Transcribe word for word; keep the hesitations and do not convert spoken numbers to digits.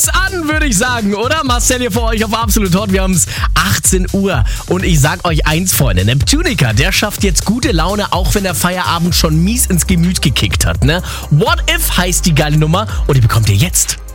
wir's an, würde ich sagen, oder? Marcel hier für euch auf Absolut Hot. Wir haben es achtzehn Uhr. Und ich sag euch eins, Freunde. Neptunica, der schafft jetzt gute Laune, auch wenn der Feierabend schon mies ins Gemüt gekickt hat, ne? What If heißt die geile Nummer und die bekommt ihr jetzt.